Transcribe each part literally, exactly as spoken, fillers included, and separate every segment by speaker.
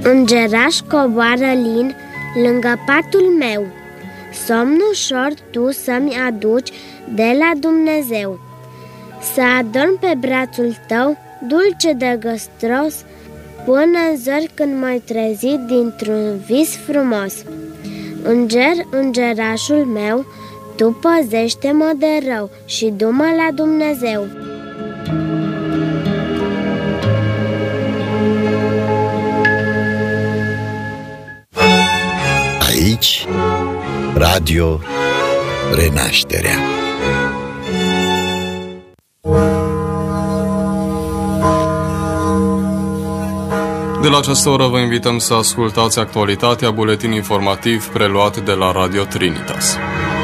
Speaker 1: Îngeraș coboară lin lângă patul meu, somn ușor tu să-mi aduci de la Dumnezeu. Să adorm pe brațul tău, dulce de găstros, până în zori când m-ai trezit dintr-un vis frumos. Înger, îngerașul meu, tu păzește-mă de rău și du-mă la Dumnezeu.
Speaker 2: Aici, Radio Renașterea.
Speaker 3: De la această oră vă invităm să ascultați actualitatea, buletin informativ preluat de la Radio Trinitas.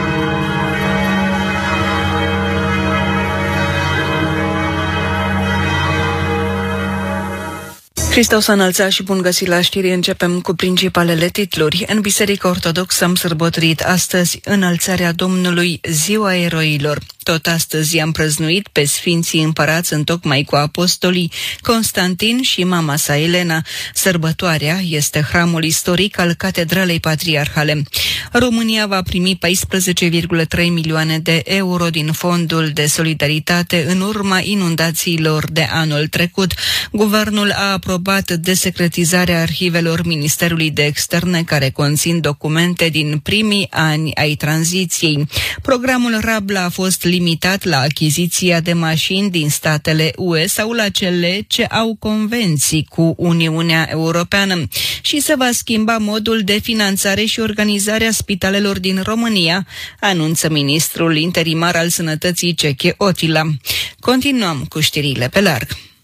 Speaker 4: Hristos a înălțat și bun găsit la știri. Începem cu principalele titluri. În Biserica Ortodoxă am sărbătorit astăzi înălțarea Domnului, Ziua Eroilor. Tot astăzi am prăznuit pe Sfinții Împărați întocmai cu apostolii Constantin și mama sa Elena. Sărbătoarea este hramul istoric al Catedralei Patriarhale. România va primi paisprezece virgulă trei milioane de euro din Fondul de Solidaritate în urma inundațiilor de anul trecut. Guvernul a aprobat desecretizarea arhivelor Ministerului de Externe care conțin documente din primii ani ai tranziției. Programul Rabla a fost limitat la achiziția de mașini din statele U E sau la cele ce au convenții cu Uniunea Europeană și se va schimba modul de finanțare și organizare a spitalelor din România, anunță ministrul interimar al Sănătății Ceche Otila. Continuăm cu știrile pe larg.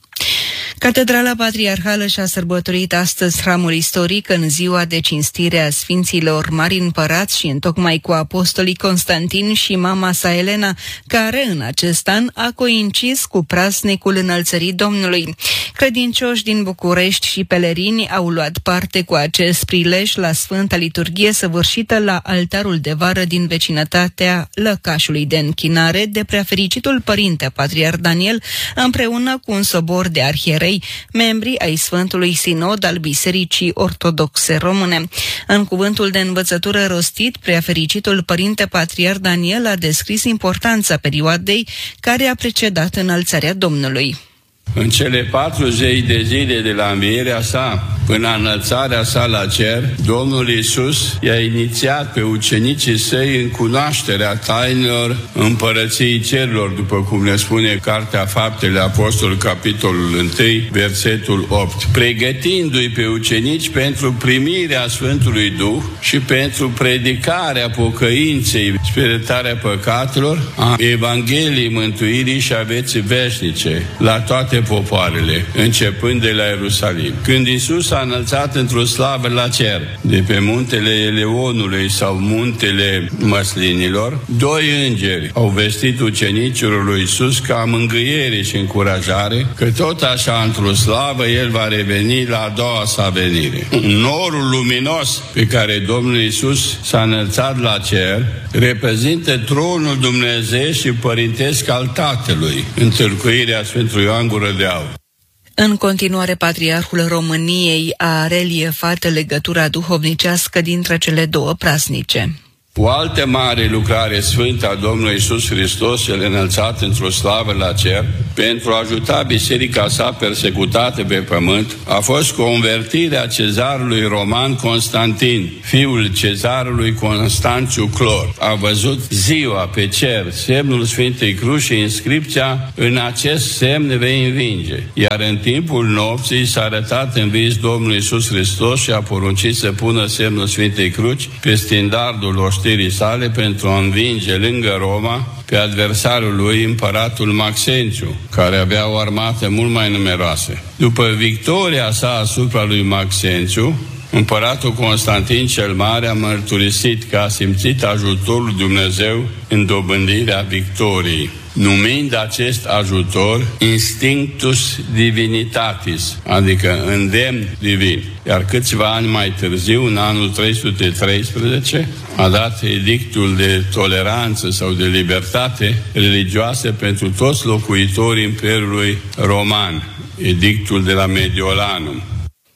Speaker 4: Catedrala Patriarhală și-a sărbătorit astăzi hramul istoric în ziua de cinstire a Sfinților Mari Împărați și întocmai cu apostolii Constantin și mama sa Elena, care în acest an a coincis cu praznicul înălțării Domnului. Credincioși din București și pelerini au luat parte cu acest prilej la Sfânta Liturghie săvârșită la altarul de vară din vecinătatea lăcașului de închinare de Preafericitul Părinte Patriarh Daniel, împreună cu un sobor de arhierei, membri ai Sfântului Sinod al Bisericii Ortodoxe Române. În cuvântul de învățătură rostit, Preafericitul Părinte Patriarh Daniel a descris importanța perioadei care a precedat înălțarea Domnului.
Speaker 5: În cele patruzeci de zile de la învierea sa până înălțarea sa la cer, Domnul Iisus i-a inițiat pe ucenicii săi în cunoașterea tainelor împărăției cerurilor, după cum ne spune Cartea Faptele Apostol, capitolul unu, versetul opt, pregătindu-i pe ucenici pentru primirea Sfântului Duh și pentru predicarea pocăinței, spiritarea păcatelor, a Evangheliei mântuirii și a vieții veșnice la toate popoarele, începând de la Ierusalim. Când Iisus a înălțat într-o slavă la cer, de pe muntele Eleonului sau muntele Măslinilor, doi îngeri au vestit ucenicilor lui Iisus ca mângâiere și încurajare că tot așa într-o slavă El va reveni la a doua sa venire. Norul luminos pe care Domnul Iisus s-a înălțat la cer reprezintă tronul Dumnezeu și părintesc al Tatălui, întâlcuirea Sfântului Ioan Gură de Aur.
Speaker 4: În continuare, Patriarhul României a reliefat legătura duhovnicească dintre cele două praznice.
Speaker 5: O altă mare lucrare sfântă a Domnului Iisus Hristos, cel înălțat într-o slavă la cer, pentru a ajuta biserica sa persecutată pe pământ, a fost convertirea cezarului roman Constantin, fiul cezarului Constanțiu Clor. A văzut ziua pe cer, semnul Sfintei Cruci și inscripția: în acest semn vei învinge. Iar în timpul nopții s-a arătat în vis Domnul Iisus Hristos și a poruncit să pună semnul Sfintei Cruci pe stindardul oștirii sale pentru a învinge lângă Roma pe adversarul lui, împăratul Maxențiu, care avea o armată mult mai numeroasă. După victoria sa asupra lui Maxențiu, împăratul Constantin cel Mare a mărturisit că a simțit ajutorul Dumnezeu în dobândirea victoriei, numind acest ajutor Instinctus Divinitatis, adică îndemn divin. Iar câțiva ani mai târziu, în anul trei sute treisprezece, a dat edictul de toleranță sau de libertate religioasă pentru toți locuitorii Imperiului Roman, edictul de la Mediolanum.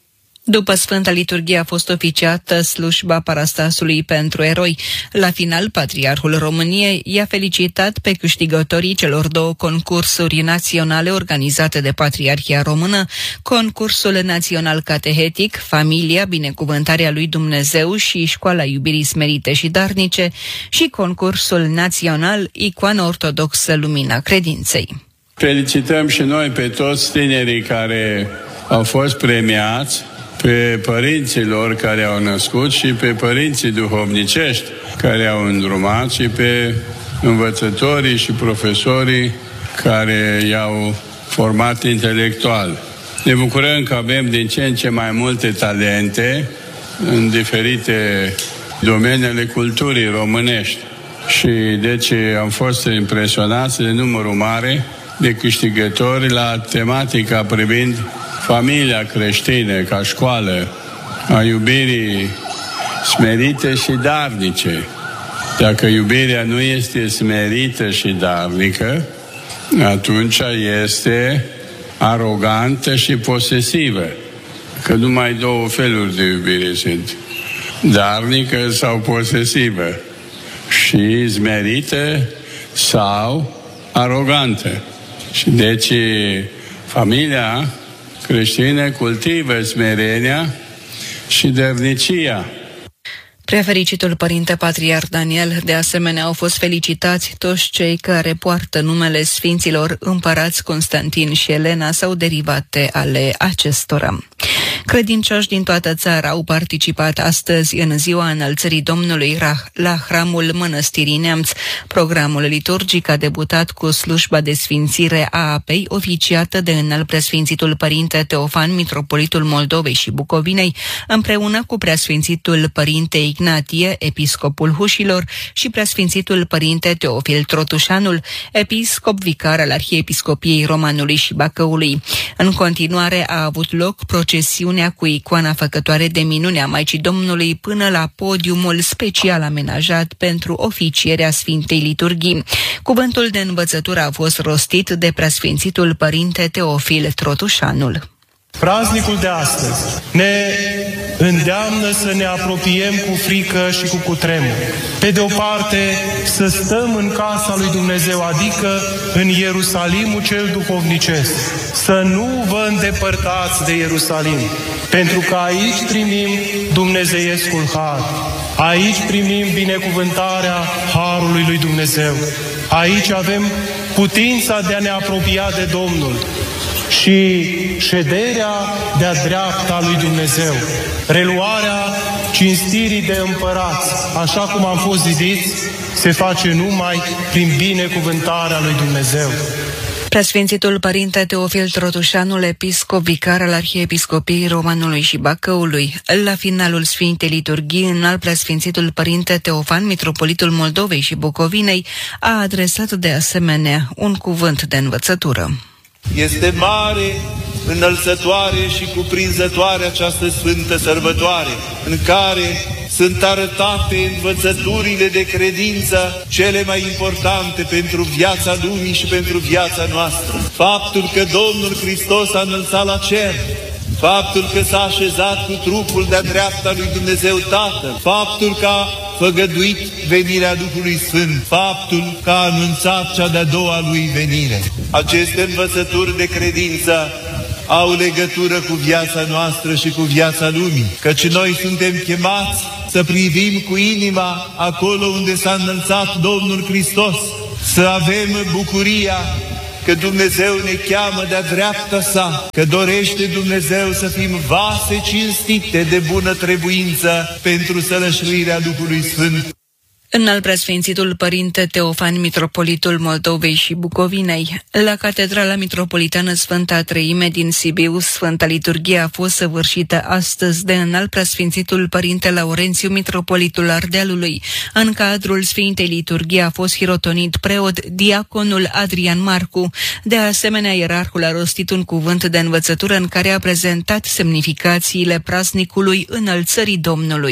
Speaker 4: După Sfânta Liturghie a fost oficiată slujba Parastasului pentru eroi. La final, Patriarhul României i-a felicitat pe câștigătorii celor două concursuri naționale organizate de Patriarhia Română, concursul național catehetic, Familia, Binecuvântarea lui Dumnezeu și Școala Iubirii Smerite și Darnice și concursul național Icoană Ortodoxă Lumina Credinței.
Speaker 5: Felicităm și noi pe toți tinerii care au fost premiați, pe părinții lor care au născut și pe părinții duhovnicești care au îndrumat și pe învățătorii și profesorii care i-au format intelectual. Ne bucurăm că avem din ce în ce mai multe talente în diferite domenii ale culturii românești și deci am fost impresionați de numărul mare de câștigători la tematica privind familia creștină ca școală a iubirii smerite și darnice. Dacă iubirea nu este smerită și darnică, atunci este arogantă și posesivă. Că numai două feluri de iubire sunt. Darnică sau posesivă. Și smerită sau arogantă. Și deci familia creștină cultivă smerenia și dărnicia.
Speaker 4: Prefericitul Părinte Patriarh Daniel, de asemenea, au fost felicitați toți cei care poartă numele Sfinților Împărați Constantin și Elena sau derivate ale acestora. Credincioși din toată țara au participat astăzi în ziua înălțării Domnului la hramul Mănăstirii Neamț. Programul liturgic a debutat cu slujba de sfințire a apei, oficiată de Înalt Preasfințitul Părinte Teofan, mitropolitul Moldovei și Bucovinei, împreună cu Preasfințitul Părinte Ignatie, episcopul Hușilor, și Preasfințitul Părinte Teofil Trotușanul, episcop vicar al Arhiepiscopiei Romanului și Bacăului. În continuare a avut loc procesiunea cu icoana făcătoare de minune a Maicii Domnului până la podiumul special amenajat pentru oficierea Sfintei Liturghii. Cuvântul de învățătură a fost rostit de Preasfințitul Părinte Teofil Trotușanul.
Speaker 6: Praznicul de astăzi ne îndeamnă să ne apropiem cu frică și cu cutremur. Pe de o parte, să stăm în casa lui Dumnezeu, adică în Ierusalimul cel duhovnicesc. Să nu vă îndepărtați de Ierusalim, pentru că aici primim dumnezeiescul har. Aici primim binecuvântarea harului lui Dumnezeu. Aici avem putința de a ne apropia de Domnul și șederea de-a dreapta lui Dumnezeu, reluarea cinstirii de împărați, așa cum am fost zidiți, se face numai prin binecuvântarea lui Dumnezeu.
Speaker 4: Preasfințitul Părinte Teofil Trotușanul, episcop vicar al Arhiepiscopiei Romanului și Bacăului. La finalul Sfintei Liturghii, Înalt Preasfințitul Părinte Teofan, mitropolitul Moldovei și Bucovinei, a adresat de asemenea un cuvânt de învățătură.
Speaker 7: Este mare, înălțătoare și cuprinzătoare această sfântă sărbătoare, în care sunt arătate învățăturile de credință cele mai importante pentru viața lumii și pentru viața noastră. Faptul că Domnul Hristos a înălțat la cer, faptul că s-a așezat cu trupul de-a dreapta lui Dumnezeu Tatăl, faptul că a făgăduit venirea Duhului Sfânt, faptul că a anunțat cea de-a doua lui venire. Aceste învățături de credință au legătură cu viața noastră și cu viața lumii, căci noi suntem chemați să privim cu inima acolo unde s-a înălțat Domnul Hristos, să avem bucuria că Dumnezeu ne cheamă de-a dreapta sa, că dorește Dumnezeu să fim vase cinstite de bună trebuință pentru sălășluirea Duhului Sfânt.
Speaker 4: Înalt Preasfințitul Părinte Teofan, mitropolitul Moldovei și Bucovinei. La Catedrala Mitropolitană Sfânta Treime din Sibiu, Sfânta Liturghie a fost săvârșită astăzi de Înalt Preasfințitul Părinte Laurențiu, mitropolitul Ardealului. În cadrul Sfintei Liturghii a fost hirotonit preot diaconul Adrian Marcu. De asemenea, ierarhul a rostit un cuvânt de învățătură în care a prezentat semnificațiile praznicului Înălțării Domnului.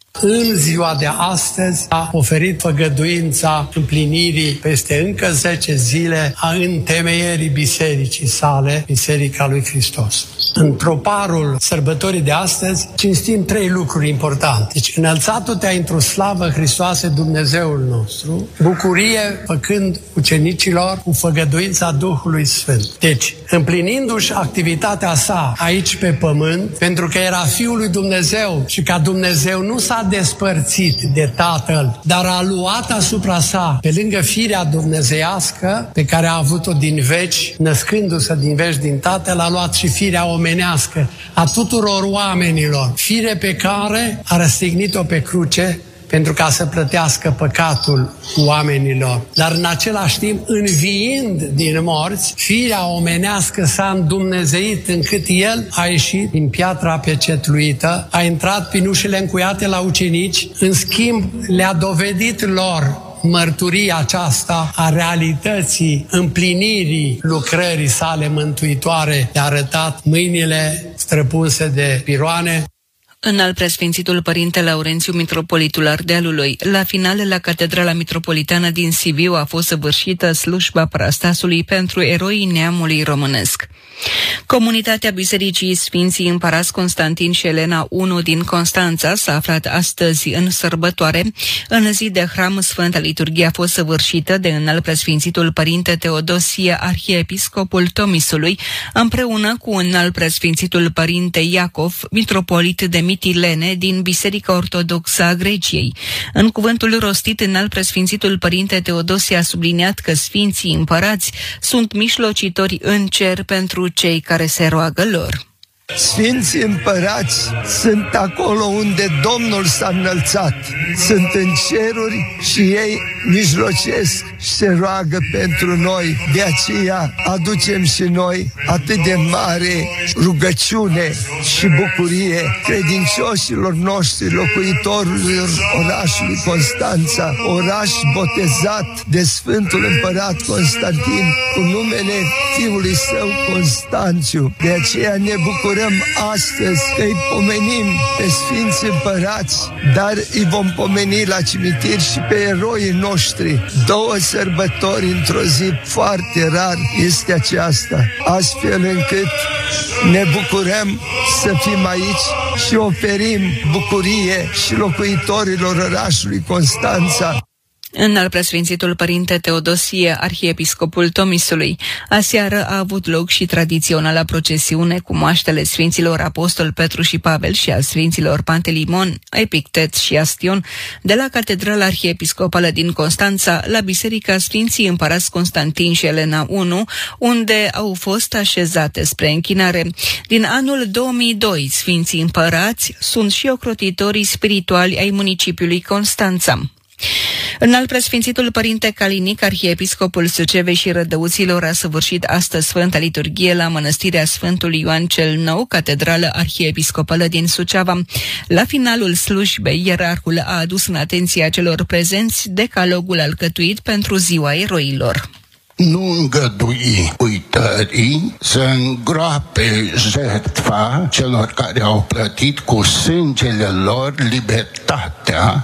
Speaker 8: în ziua de astăzi a oferit făgăduința împlinirii peste încă zece zile a întemeierii bisericii sale, Biserica lui Hristos. În troparul sărbătorii de astăzi cinstim trei lucruri importante. Deci, înălțatul-te într-o slavă, Hristoase, Dumnezeul nostru, bucurie făcând ucenicilor cu făgăduința Duhului Sfânt. Deci, împlinindu-și activitatea sa aici pe pământ, pentru că era Fiul lui Dumnezeu și ca Dumnezeu nu s-a despărțit de Tatăl, dar a luat asupra sa, pe lângă firea dumnezeiască, pe care a avut-o din veci, născându-se din veci din Tatăl, a luat și firea omenească a tuturor oamenilor, fire pe care a răstignit-o pe cruce pentru ca să plătească păcatul oamenilor. Dar în același timp, înviind din morți, firea omenească s-a îndumnezeit încât el a ieșit din piatra pecetluită, a intrat prin ușile încuiate la ucenici, în schimb le-a dovedit lor mărturia aceasta a realității împlinirii lucrării sale mântuitoare, de arătat mâinile străpunse de piroane.
Speaker 4: Înalt preasfințitul Părinte Laurențiu, mitropolitul Ardealului. La final, la Catedrala Mitropolitană din Sibiu a fost săvârșită slujba parastasului pentru eroii neamului românesc. Comunitatea Bisericii Sfinții Împărați Constantin și Elena I din Constanța s-a aflat astăzi în sărbătoare. În zi de hram, Sfânta Liturghie a fost săvârșită de înalt preasfințitul Părinte Teodosie, arhiepiscopul Tomisului, împreună cu înalt preasfințitul Părinte Iacov, mitropolit de Mitilene din Biserica Ortodoxă a Greciei. În cuvântul rostit, înalt preasfințitul Părinte Teodosie a subliniat că Sfinții Împărați sunt mijlocitori în cer pentru cei care se roagă lor.
Speaker 9: Sfinții împărați sunt acolo unde Domnul s-a înălțat. Sunt în ceruri și ei mijlocesc și se roagă pentru noi. De aceea aducem și noi atât de mare rugăciune și bucurie credincioșilor noștri, locuitorilor orașului Constanța, oraș botezat de Sfântul Împărat Constantin cu numele fiului său Constanțiu. De aceea ne bucurăm astăzi că îi pomenim pe Sfinți Împărați, dar îi vom pomeni la cimitir și pe eroii noștri. Două sărbători într-o zi, foarte rar este aceasta, astfel încât ne bucurăm să fim aici și oferim bucurie și locuitorilor orașului Constanța.
Speaker 4: Înalt preasfințitul Părinte Teodosie, arhiepiscopul Tomisului. Aseară a avut loc și tradiționala procesiune cu moaștele Sfinților Apostol Petru și Pavel și a Sfinților Pantelimon, Epictet și Astion de la Catedrala Arhiepiscopală din Constanța la Biserica Sfinții Împărați Constantin și Elena I, unde au fost așezate spre închinare. Din anul două mii doi, Sfinții Împărați sunt și ocrotitorii spirituali ai municipiului Constanța. Înalt preasfințitul Părinte Calinic, arhiepiscopul Sucevei și Rădăuților, a săvârșit astăzi Sfânta Liturghie la Mănăstirea Sfântului Ioan cel Nou, catedrală arhiepiscopală din Suceava. La finalul slujbei, ierarhul a adus în atenția celor prezenți decalogul alcătuit pentru Ziua Eroilor.
Speaker 10: Nu îngădui uitării să îngroape jertfa celor care au plătit cu sângele lor libertatea,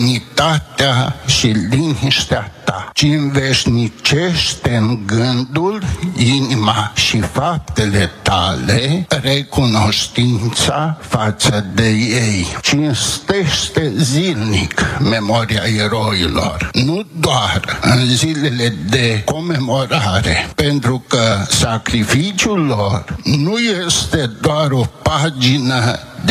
Speaker 10: demnitatea și liniștea ta, ci înveșnicește în gândul, inima și faptele tale recunoștința față de ei. Cinstește zilnic memoria eroilor, nu doar în zilele de comemorare, pentru că sacrificiul lor nu este doar o pagină de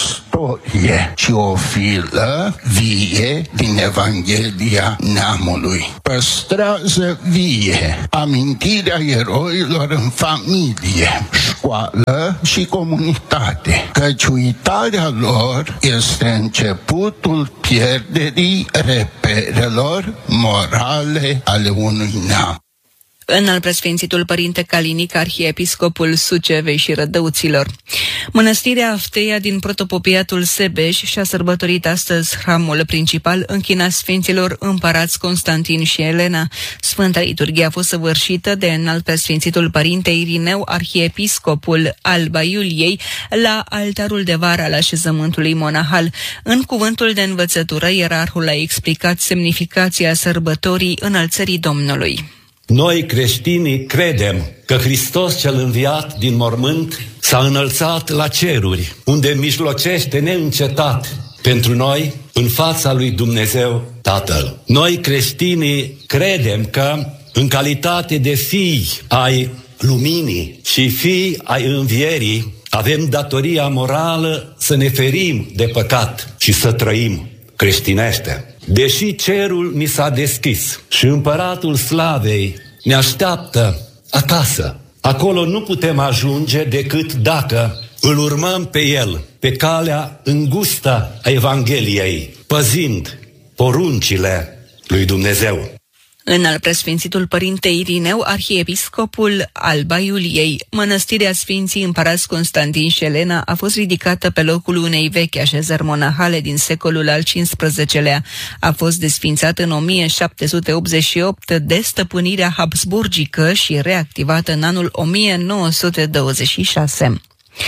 Speaker 10: istorie, ci o filă vie din Evanghelia neamului. Păstrează vie amintirea eroilor în familie, școală și comunitate, căci uitarea lor este începutul pierderii reperelor morale ale unui neam.
Speaker 4: Înalt Preasfințitul Părinte Calinic, arhiepiscopul Sucevei și Rădăuților. Mănăstirea Afteia din Protopopiatul Sebeș și-a sărbătorit astăzi hramul principal închinat Sfinților Împărați Constantin și Elena. Sfânta liturghie a fost săvârșită de Înalt Preasfințitul Părinte Irineu, arhiepiscopul Alba Iuliei, la altarul de vară al așezământului monahal. În cuvântul de învățătură, ierarhul a explicat semnificația sărbătorii Înălțării Domnului.
Speaker 11: Noi, creștinii, credem că Hristos cel înviat din mormânt s-a înălțat la ceruri, unde mijlocește neîncetat pentru noi în fața lui Dumnezeu Tatăl. Noi, creștinii, credem că în calitate de fii ai luminii și fii ai învierii, avem datoria morală să ne ferim de păcat și să trăim creștinește. Deși cerul ni s-a deschis și Împăratul Slavei ne așteaptă acasă, acolo nu putem ajunge decât dacă îl urmăm pe El, pe calea îngustă a Evangheliei, păzind poruncile lui Dumnezeu.
Speaker 4: Înalt Preasfințitul Părinte Irineu, arhiepiscopul Alba Iuliei. Mănăstirea Sfinții Împărați Constantin și Elena a fost ridicată pe locul unei vechi așezări monahale din secolul al cincisprezecelea. A fost desfințată în o mie șapte sute optzeci și opt de stăpânirea habsburgică și reactivată în anul o mie nouă sute douăzeci și șase.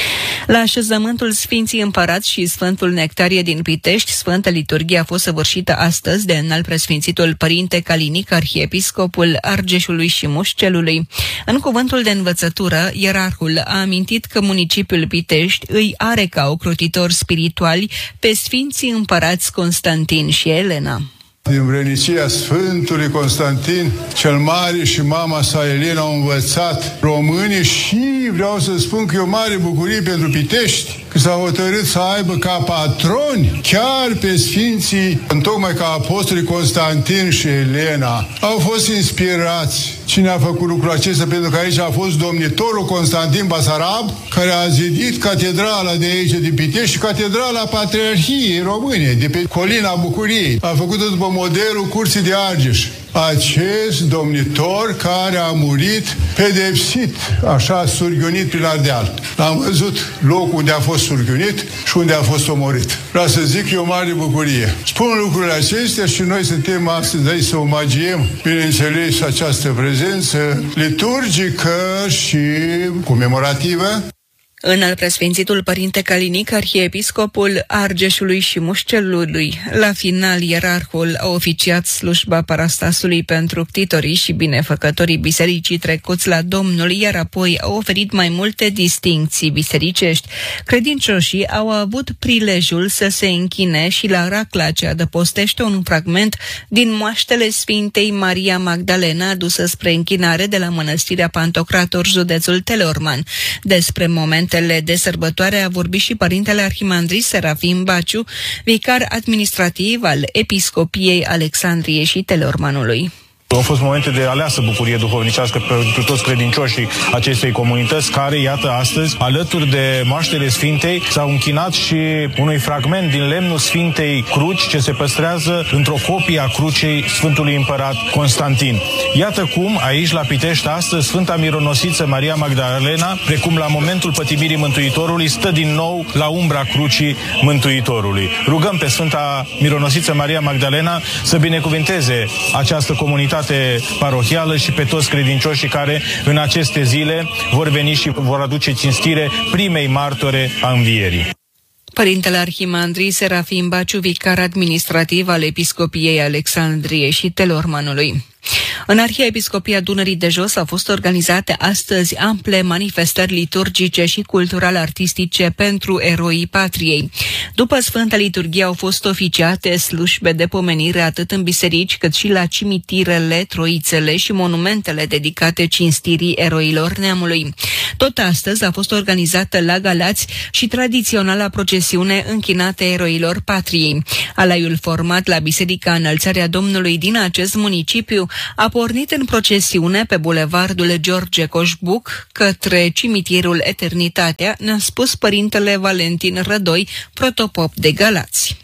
Speaker 4: La așezământul Sfinții Împărați și Sfântul Nectarie din Pitești, Sfânta Liturghie a fost săvârșită astăzi de Înalt Preasfințitul Părinte Calinic, arhiepiscopul Argeșului și Mușcelului. În cuvântul de învățătură, ierarhul a amintit că municipiul Pitești îi are ca ocrotitori spirituali pe Sfinții Împărați Constantin și Elena.
Speaker 12: Din vrenicia Sfântului Constantin cel Mare și mama sa Elena au învățat românii și vreau să spun că e o mare bucurie pentru Pitești că s-au hotărât să aibă ca patroni chiar pe Sfinții, întocmai ca apostolii Constantin și Elena. Au fost inspirați. Cine a făcut lucrul acesta? Pentru că aici a fost domnitorul Constantin Basarab, care a zidit catedrala de aici din Pitești și catedrala Patriarhiei Române, de pe Colina Bucuriei. A făcut-o după modelul Curții de Argeș. Acest domnitor care a murit pedepsit, așa surghiunit prin Ardeal. L-am văzut locul unde a fost surghiunit și unde a fost omorât. Vreau să zic că e o mare bucurie. Spun lucrurile acestea și noi suntem astăzi aici să omagiem, bineînțeles, această prezență liturgică și comemorativă.
Speaker 4: Înalt Preasfințitul Părinte Calinic, arhiepiscopul Argeșului și Mușcelului. La final, ierarhul a oficiat slujba parastasului pentru ctitorii și binefăcătorii bisericii trecuți la Domnul, iar apoi a oferit mai multe distincții bisericești. Credincioșii au avut prilejul să se închine și la racla ce adăpostește un fragment din moaștele Sfintei Maria Magdalena adusă spre închinare de la Mănăstirea Pantocrator, județul Teleorman. Despre moment de sărbătoare a vorbit și Părintele Arhimandrit Serafim Baciu, vicar administrativ al Episcopiei Alexandriei și Teleormanului.
Speaker 13: Au fost momente de aleasă bucurie duhovnicească pentru toți credincioșii acestei comunități care, iată, astăzi, alături de moaștele Sfintei, s-au închinat și unui fragment din lemnul Sfintei Cruci ce se păstrează într-o copie a crucei Sfântului Împărat Constantin. Iată cum, aici la Pitești, astăzi, Sfânta Mironosiță Maria Magdalena, precum la momentul pătimirii Mântuitorului, stă din nou la umbra crucii Mântuitorului. Rugăm pe Sfânta Mironosiță Maria Magdalena să binecuvinteze această comunitate parohială și pe toți credincioșii care în aceste zile vor veni și vor aduce cinstire primei martore a învierii.
Speaker 4: Părintele Arhimandrit Serafim Baciu, vicar administrativ al Episcopiei Alexandriei și Teleormanului. În Arhiepiscopia Dunării de Jos au fost organizate astăzi ample manifestări liturgice și cultural-artistice pentru eroii patriei. După Sfânta Liturghie au fost oficiate slujbe de pomenire atât în biserici cât și la cimitirele, troițele și monumentele dedicate cinstirii eroilor neamului. Tot astăzi a fost organizată la Galați și tradiționala procesiune închinată eroilor patriei. Alaiul format la Biserica Înălțarea Domnului din acest municipiu a pornit în procesiune pe bulevardul George Coșbuc către cimitirul Eternitatea, ne-a spus părintele Valentin Rădoi, protopop de Galați.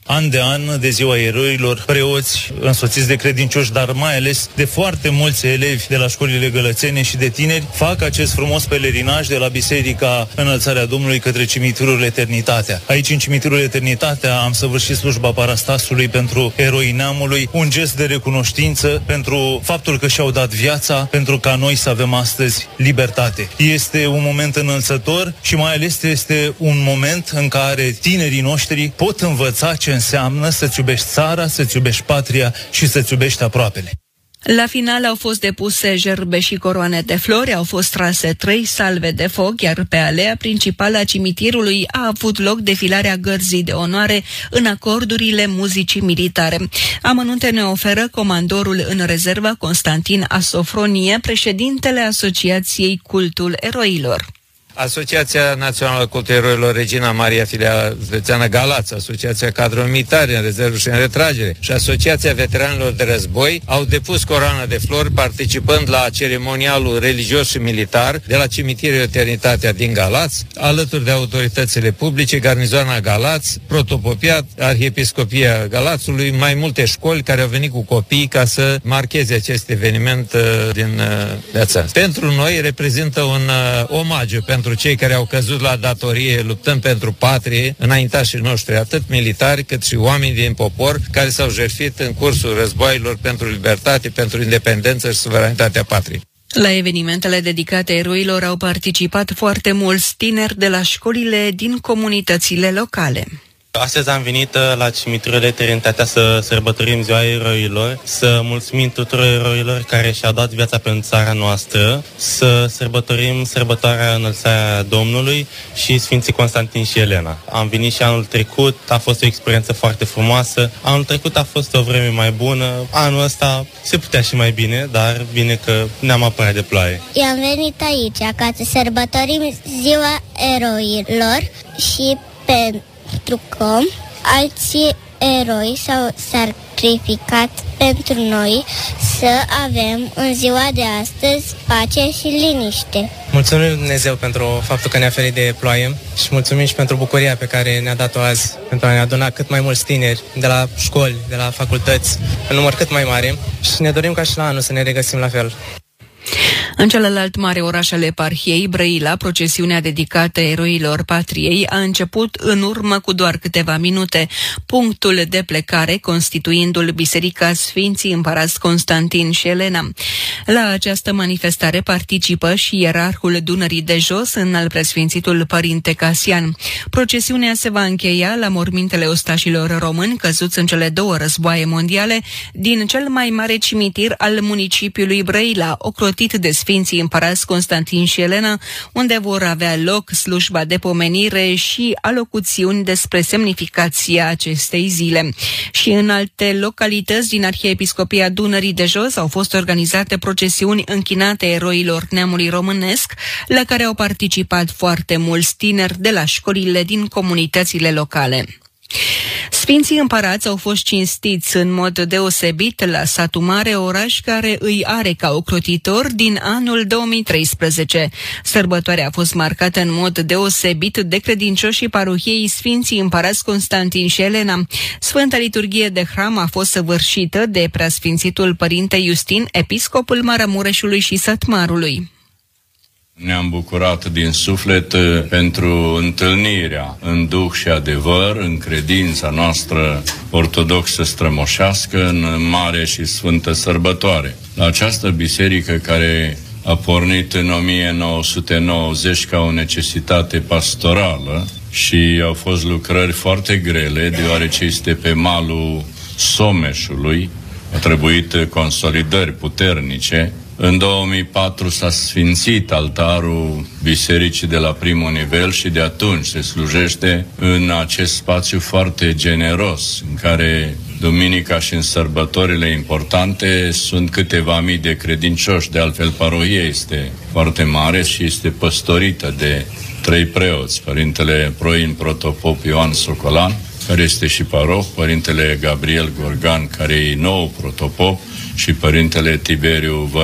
Speaker 13: an de an, de ziua eroilor, preoți însoțiți de credincioși, dar mai ales de foarte mulți elevi de la școlile gălățene și de tineri, fac acest frumos pelerinaj de la Biserica Înălțarea Domnului către cimitirul Eternitatea. Aici, în cimitirul Eternitatea, am săvârșit slujba parastasului pentru eroii neamului, un gest de recunoștință pentru faptul că și-au dat viața pentru ca noi să avem astăzi libertate. Este un moment înălțător și mai ales este un moment în care tinerii noștri pot învăța ce înseamnă să-ți iubești țara, să-ți iubești patria și să-ți iubești aproapele.
Speaker 4: La final au fost depuse gerbe și coroane de flori, au fost trase trei salve de foc, iar pe alea principală a cimitirului a avut loc defilarea gărzii de onoare în acordurile muzicii militare. Amănunte ne oferă comandorul în rezervă Constantin Asofronie, președintele Asociației Cultul Eroilor.
Speaker 14: Asociația Națională Cultul Eroilor Regina Maria Filială Județeană Galați, Asociația Cadrelor Militare în rezervă și în retragere și Asociația Veteranilor de Război au depus coroană de flori participând la ceremonialul religios și militar de la Cimitirul Eternitatea din Galați, alături de autoritățile publice, Garnizoana Galați, Protopopia, Arhiepiscopia Galațului, mai multe școli care au venit cu copii ca să marcheze acest eveniment uh, din uh, viața. Pentru noi reprezintă un uh, omagiu pentru cei care au căzut la datorie luptând pentru patrie, înaintașii noștri, atât militari cât și oameni din popor care s-au jertfit în cursul războaielor pentru libertate, pentru independență și suveranitatea patriei.
Speaker 4: La evenimentele dedicate eroilor au participat foarte mulți tineri de la școlile din comunitățile locale.
Speaker 15: Astăzi am venit la Cimitirul Eternitatea să sărbătorim ziua eroilor, să mulțumim tuturor eroilor care și-au dat viața pentru țara noastră, să sărbătorim sărbătoarea Înălțarea Domnului și Sfinții Constantin și Elena. Am venit și anul trecut, a fost o experiență foarte frumoasă, anul trecut a fost o vreme mai bună, anul ăsta se putea și mai bine, dar bine că ne-am apărat de ploaie.
Speaker 16: Eu am venit aici ca să sărbătorim ziua eroilor și pe pentru că alții eroi s-au sacrificat pentru noi să avem în ziua de astăzi pace și liniște.
Speaker 17: Mulțumim lui Dumnezeu pentru faptul că ne-a ferit de ploaie și mulțumim și pentru bucuria pe care ne-a dat-o azi, pentru a ne aduna cât mai mulți tineri de la școli, de la facultăți, în număr cât mai mare și ne dorim ca și la anul să ne regăsim la fel.
Speaker 4: În celălalt mare oraș al eparhiei, Brăila, procesiunea dedicată eroilor patriei a început în urmă cu doar câteva minute, punctul de plecare constituindu-l Biserica Sfinții Împărați Constantin și Elena. La această manifestare participă și ierarhul Dunării de Jos, înalt preasfințitul Părinte Casian. Procesiunea se va încheia la mormintele ostașilor români căzuți în cele două războaie mondiale din cel mai mare cimitir al municipiului Brăila, ocrotit de Sfinții Împărați Constantin și Elena, unde vor avea loc slujba de pomenire și alocuțiuni despre semnificația acestei zile. Și în alte localități din Arhiepiscopia Dunării de Jos au fost organizate procesiuni închinate eroilor neamului românesc, la care au participat foarte mulți tineri de la școlile din comunitățile locale. Sfinții Împărați au fost cinstiți în mod deosebit la Satul Mare, oraș care îi are ca ocrotitor din anul două mii treisprezece. Sărbătoarea a fost marcată în mod deosebit de credincioșii parohiei Sfinții Împărați Constantin și Elena. Sfânta liturghie de hram a fost săvârșită de preasfințitul Părinte Iustin, episcopul Maramureșului și Sătmarului.
Speaker 5: Ne-am bucurat din suflet pentru întâlnirea în duh și adevăr, în credința noastră ortodoxă strămoșească, în mare și sfântă sărbătoare. La această biserică care a pornit în o mie nouă sute nouăzeci ca o necesitate pastorală și au fost lucrări foarte grele, deoarece este pe malul Someșului, a trebuit consolidări puternice. În două mii patru s-a sfințit altarul bisericii de la primul nivel și de atunci se slujește în acest spațiu foarte generos, în care duminica și în sărbătorile importante sunt câteva mii de credincioși. De altfel, parohia este foarte mare și este păstorită de trei preoți, Părintele Proin Protopop Ioan Socolan, care este și paroh, Părintele Gabriel Gorgan, care e nou protopop, și Părintele Tiberiu Vălean.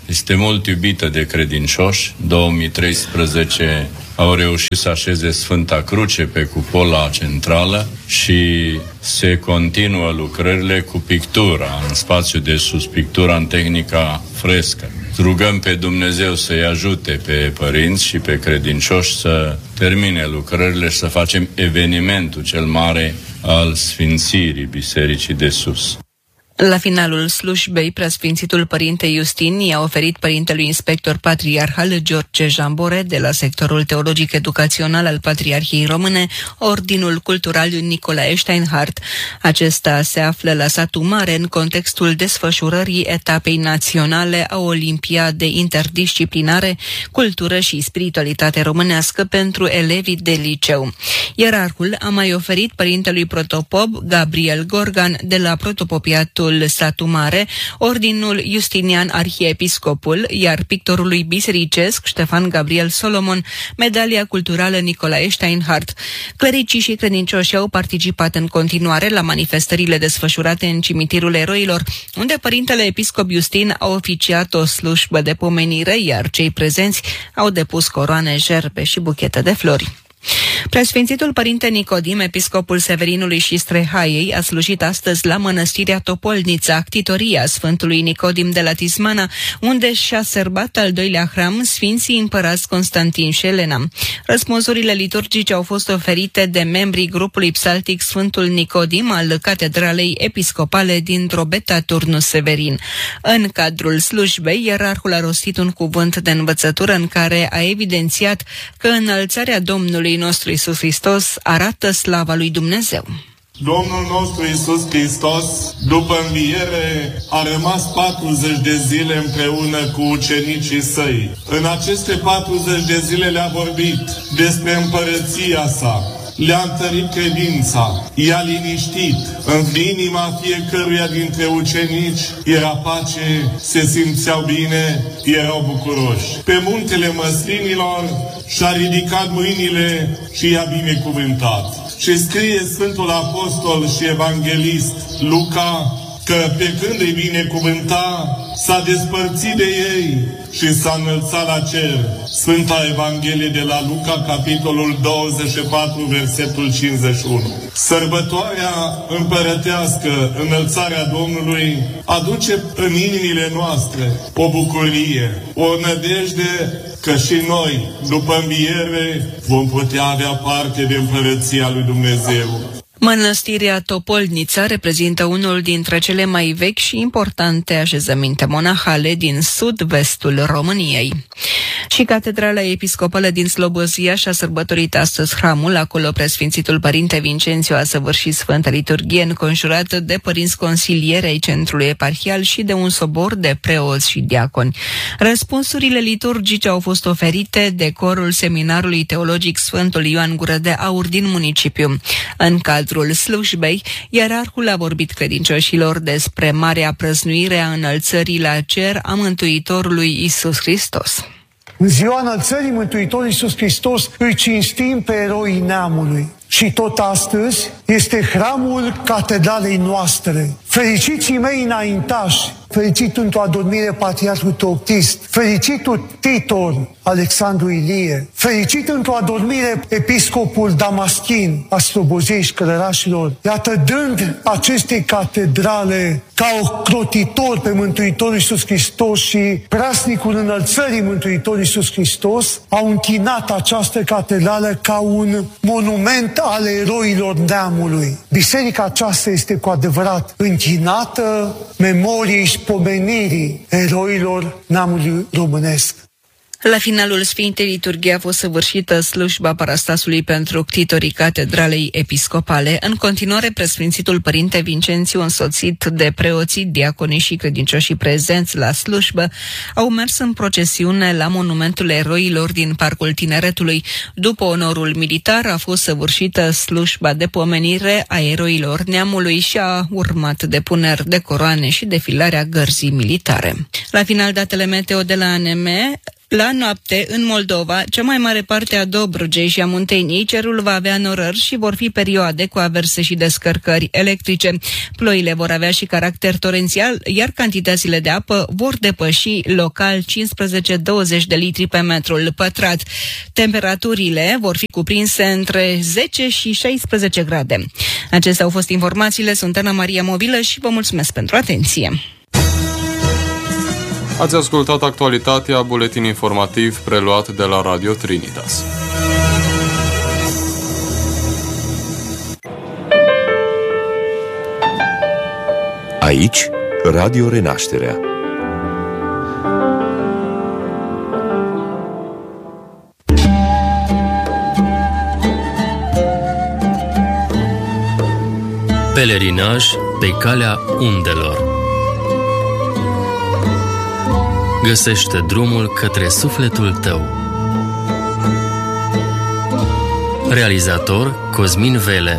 Speaker 5: este mult iubită de credincioși. două mii treisprezece au reușit să așeze Sfânta Cruce pe cupola centrală și se continuă lucrările cu pictura în spațiu de sus, pictura în tehnica frescă. Rugăm pe Dumnezeu să-i ajute pe părinți și pe credincioși să termine lucrările și să facem evenimentul cel mare al sfințirii Bisericii de Sus.
Speaker 4: La finalul slujbei, preasfințitul părinte Iustin i-a oferit părintelui inspector patriarhal George Jambore de la sectorul teologic educațional al Patriarhiei Române Ordinul Cultural Nicolae Steinhardt. Acesta se află la satul mare în contextul desfășurării etapei naționale a Olimpiadei interdisciplinare Cultură și Spiritualitate Românească pentru elevii de liceu. Ierarhul a mai oferit părintelui protopop Gabriel Gorgan de la protopopiatul Satu Mare, Ordinul Justinian Arhiepiscopul, iar pictorului bisericesc Ștefan Gabriel Solomon, medalia culturală Nicolae Steinhardt. Clericii și credincioșii au participat în continuare la manifestările desfășurate în Cimitirul Eroilor, unde părintele episcop Justin a oficiat o slujbă de pomenire, iar cei prezenți au depus coroane, gerbe și buchete de flori. Preasfințitul părinte Nicodim, episcopul Severinului și Strehaiei, a slujit astăzi la mănăstirea Topolnița, ctitoria Sfântului Nicodim de la Tismana, unde și-a sărbat al doilea hram Sfinții Împărați Constantin și Elena. Răspunsurile liturgice au fost oferite de membrii grupului psaltic Sfântul Nicodim al Catedralei Episcopale din Drobeta Turnus Severin. În cadrul slujbei, ierarhul a rostit un cuvânt de învățătură în care a evidențiat că înălțarea Domnului nostru Iisus Hristos arată slava lui Dumnezeu.
Speaker 7: Domnul nostru Iisus Hristos, după înviere, a rămas patruzeci de zile împreună cu ucenicii săi. În aceste patruzeci de zile le-a vorbit despre împărăția sa, le-a întărit credința, i-a liniștit. În inima fiecăruia dintre ucenici era pace, se simțeau bine, erau bucuroși. Pe muntele Măslinilor și-a ridicat mâinile și i-a binecuvântat. Și scrie Sfântul Apostol și Evanghelist Luca că pe când îi binecuvânta, s-a despărțit de ei și s-a înălțat la cer. Sfânta Evanghelie de la Luca, capitolul douăzeci și patru, versetul cincizeci și unu. Sărbătoarea împărătească, înălțarea Domnului, aduce în inimile noastre o bucurie, o nădejde că și noi, după înviere, vom putea avea parte de împărăția lui Dumnezeu.
Speaker 4: Mănăstirea Topolnița reprezintă unul dintre cele mai vechi și importante așezăminte monahale din sud-vestul României. Și Catedrala Episcopală din Slobozia și-a sărbătorit astăzi hramul. Acolo preasfințitul părinte Vincențiu a săvârșit Sfânta Liturghie înconjurat de părinți consilieri ai centrului eparhial și de un sobor de preoți și diaconi. Răspunsurile liturgice au fost oferite de corul Seminarului Teologic Sfântul Ioan Gură de Aur din municipiu. În cadrul slujbei, ierarhul a vorbit credincioșilor despre marea prăznuire a înălțării la cer a Mântuitorului Iisus Hristos.
Speaker 18: În ziua înălțării Mântuitorului Iisus Hristos îi cinstim pe eroii neamului. Și tot astăzi este hramul catedralei noastre. Fericiții mei înaintași, fericit într-o adormire Patriarhul Teoctist, fericitul Titor Alexandru Ilie, fericit într-o adormire Episcopul Damaschin a Slobozei și Cărărașilor. Iată, dând acestei catedrale ca ocrotitor pe Mântuitorul Iisus Hristos și preasnicul înălțării Mântuitorului Iisus Hristos, au închinat această catedrală ca un monument ale eroilor neamului. Biserica aceasta este cu adevărat închinată memoriei și pomenirii eroilor neamului românesc.
Speaker 4: La finalul Sfintei Liturghii a fost săvârșită slujba parastasului pentru ctitorii Catedralei Episcopale. În continuare, preasfințitul părinte Vincențiu, însoțit de preoții, diaconii și credincioșii prezenți la slujbă, au mers în procesiune la monumentul eroilor din Parcul Tineretului. După onorul militar a fost săvârșită slujba de pomenire a eroilor neamului și a urmat depuneri de coroane și defilarea gărzii militare. La final, datele meteo de la A N M. La noapte, în Moldova, cea mai mare parte a Dobrogei și a Munteniei, cerul va avea norări și vor fi perioade cu averse și descărcări electrice. Ploile vor avea și caracter torențial, iar cantitățile de apă vor depăși local cincisprezece douăzeci de litri pe metrul pătrat. Temperaturile vor fi cuprinse între zece și șaisprezece grade. Acestea au fost informațiile. Sunt Ana Maria Mobilă și vă mulțumesc pentru atenție.
Speaker 3: Ați ascultat actualitatea, buletin informativ preluat de la Radio Trinitas.
Speaker 19: Aici, Radio Renașterea.
Speaker 20: Pelerinaj pe calea undelor. Găsește drumul către sufletul tău. Realizator Cosmin Vele.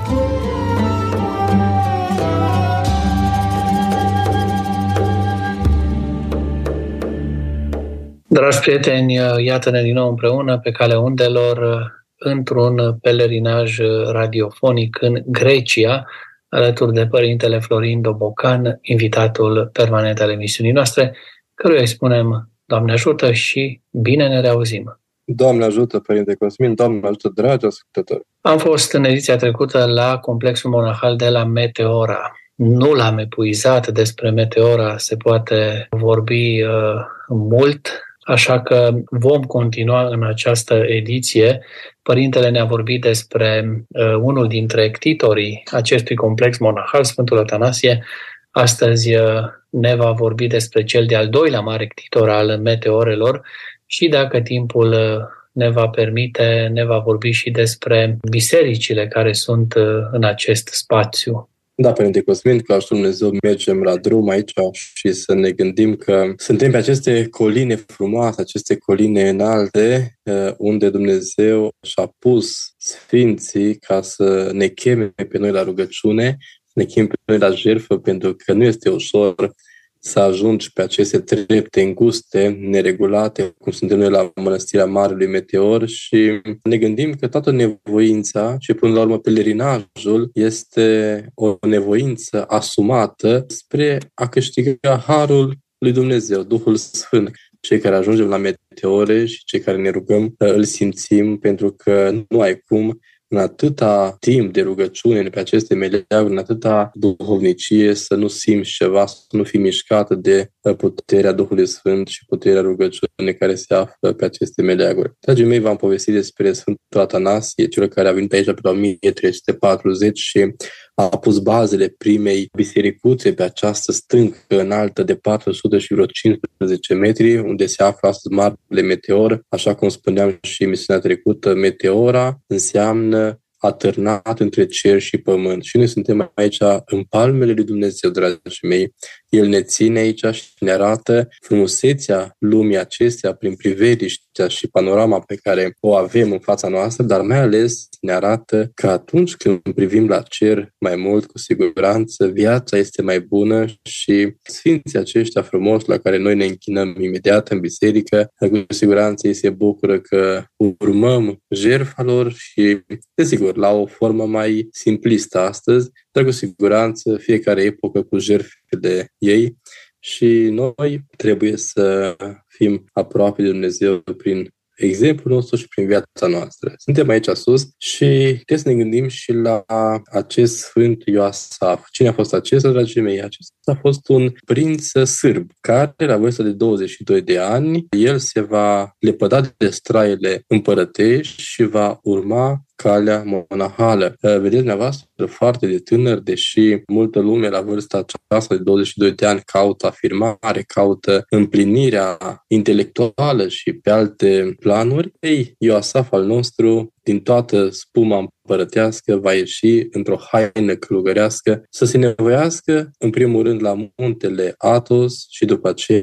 Speaker 21: Dragi prieteni, iată-ne din nou împreună pe calea undelor într-un pelerinaj radiofonic în Grecia, alături de Părintele Florin Dobocan, invitatul permanent al emisiunii noastre, căruia îi spunem Doamne ajută și bine ne reauzim.
Speaker 22: Doamne ajută, Părinte Cosmin, Doamne ajută, dragi ascultători.
Speaker 21: Am fost în ediția trecută la complexul monahal de la Meteora. Nu l-am epuizat, despre Meteora se poate vorbi uh, mult, așa că vom continua în această ediție. Părintele ne-a vorbit despre uh, unul dintre ctitorii acestui complex monahal, Sfântul Atanasie. Astăzi uh, ne va vorbi despre cel de-al doilea mare ctitor al meteorelor și, dacă timpul uh, ne va permite, ne va vorbi și despre bisericile care sunt uh, în acest spațiu.
Speaker 22: Da, Părinte Cosmin, că ajută Dumnezeu, mergem la drum aici și să ne gândim că suntem pe aceste coline frumoase, aceste coline înalte, unde Dumnezeu și-a pus sfinții ca să ne cheme pe noi la rugăciune, ne cheme pe noi la jertfă, pentru că nu este ușor să ajungi pe aceste trepte înguste, neregulate, cum suntem noi la Mănăstirea Marelui Meteor, și ne gândim că toată nevoința și până la urmă pelerinajul este o nevoință asumată spre a câștiga harul lui Dumnezeu, Duhul Sfânt. Cei care ajungem la meteore și cei care ne rugăm îl simțim, pentru că nu ai cum în atâta timp de rugăciune pe aceste meleaguri, în atâta duhovnicie, să nu simți ceva, să nu fii mișcată de puterea Duhului Sfânt și puterea rugăciunii care se află pe aceste meleaguri. Dragii mei, v-am povestit despre Sfântul Atanasie, cel care a venit aici pe la o mie trei sute patruzeci și a pus bazele primei bisericuțe pe această stâncă înaltă de patru sute și vreo cincisprezece metri, unde se află astăzi Marele Meteor. Așa cum spuneam și emisiunea trecută, Meteora înseamnă atârnat între cer și pământ. Și noi suntem aici în palmele lui Dumnezeu, dragii mei. El ne ține aici și ne arată frumusețea lumii acesteia prin priveliștea și panorama pe care o avem în fața noastră, dar mai ales ne arată că atunci când privim la cer mai mult, cu siguranță, viața este mai bună și sfinții aceștia frumos la care noi ne închinăm imediat în biserică, cu siguranță ei se bucură că urmăm jertfa lor și, desigur, la o formă mai simplistă astăzi, dar cu siguranță fiecare epocă cu jertfele ei și noi trebuie să fim aproape de Dumnezeu prin exemplul nostru și prin viața noastră. Suntem aici sus și trebuie să ne gândim și la acest Sfânt Ioasaf. Cine a fost acesta, dragii mei? Acesta a fost un prinț sârb care, la vârsta de douăzeci și doi de ani, el se va lepăda de straiele împărătești și va urma calea monahală. Vedeți, dumneavoastră, foarte de tânăr, deși multă lume la vârsta aceasta de douăzeci și doi de ani caută afirmare, caută împlinirea intelectuală și pe alte planuri, ei, Ioasaf al nostru, din toată spuma împărătească, va ieși într-o haină călugărească să se nevoiască, în primul rând, la muntele Athos și după aceea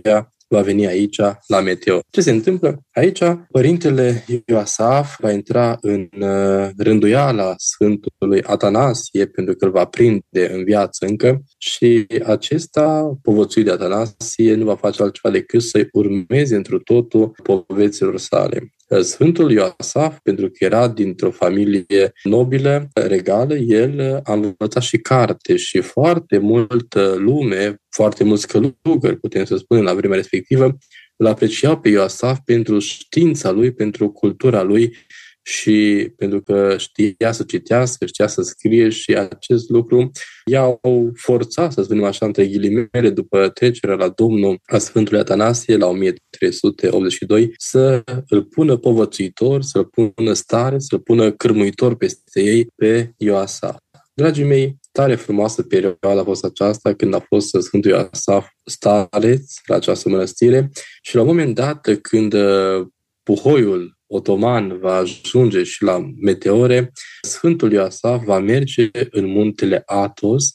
Speaker 22: va veni aici la Meteor. Ce se întâmplă? Aici părintele Ioasaf va intra în rânduiala Sfântului Atanasie, pentru că îl va prinde în viață încă, și acesta, povățuit de Atanasie, nu va face altceva decât să-i urmeze întru totul poveților sale. Sfântul Ioasaf, pentru că era dintr-o familie nobilă, regală, el a învățat și carte și foarte multă lume, foarte mulți călugări, putem să spunem, la vremea respectivă, îl apreciau pe Ioasaf pentru știința lui, pentru cultura lui și pentru că știa să citească, știa să scrie, și acest lucru i-au forțat, să spunem așa, între ghilimele, după trecerea la Domnul a Sfântului Atanasie la o mie trei sute optzeci și doi, să îl pună povățuitor, să-l pună stare, să-l pună cârmuitor peste ei pe Ioasaf. Dragii mei, tare frumoasă perioada a fost aceasta, când a fost Sfântul Ioasaf stareț la această mănăstire, și la un moment dat, când puhoiul otoman va ajunge și la Meteore, Sfântul Ioasaf va merge în muntele Athos,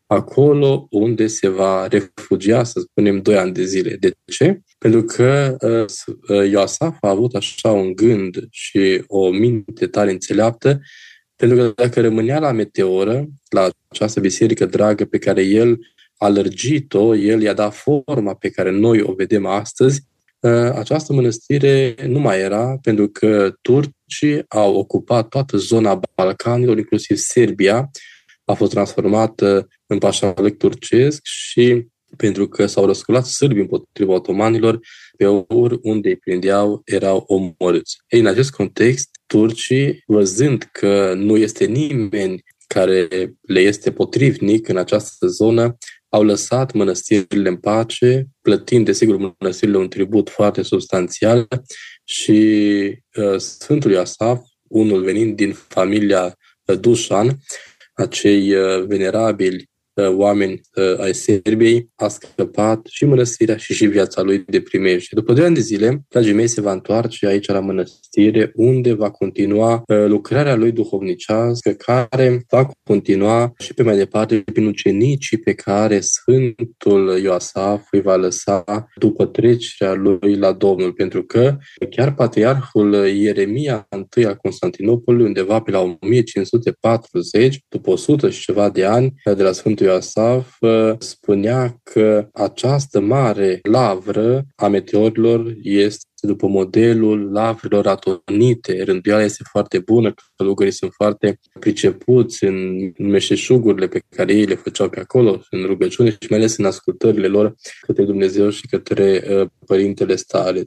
Speaker 22: acolo unde se va refugia, să spunem, doi ani de zile. De ce? Pentru că uh, Ioasaf a avut așa un gând și o minte tare înțeleaptă, pentru că dacă rămânea la Meteoră, la această biserică dragă pe care el a lărgit-o, el i-a dat forma pe care noi o vedem astăzi, această mănăstire nu mai era, pentru că turcii au ocupat toată zona Balcanilor, inclusiv Serbia, a fost transformată în pașalec turcesc, și pentru că s-au răsculat sârbii împotriva otomanilor, pe ori unde îi prindeau erau omorâți. Ei, în acest context, turcii, văzând că nu este nimeni care le este potrivnic în această zonă, au lăsat mănăstirile în pace, plătind, desigur, mănăstirile un tribut foarte substanțial, și uh, Sfântul Ioasaf, unul venind din familia uh, Dușan, acei uh, venerabili uh, oameni uh, ai Serbiei, a scăpat și mănăstirea și și viața lui de primejdie. După doi ani de zile, dragii mei, se va întoarce aici la mănăstire, unde va continua uh, lucrarea lui duhovnicească, care va continua și pe mai departe prin ucenicii pe care Sfântul Ioasaf îi va lăsa după trecerea lui la Domnul, pentru că chiar patriarhul Ieremia I al Constantinopolului, undeva pe la o mie cinci sute patruzeci, după o sută și ceva de ani de la Sfântul Ioasaf, spunea că această mare lavră a meteorilor este după modelul lavrilor atonite. Rânduiala este foarte bună, călugării sunt foarte pricepuți în meșeșugurile pe care ei le făceau pe acolo, în rugăciune și mai ales în ascultările lor către Dumnezeu și către uh, Părintele Stareț.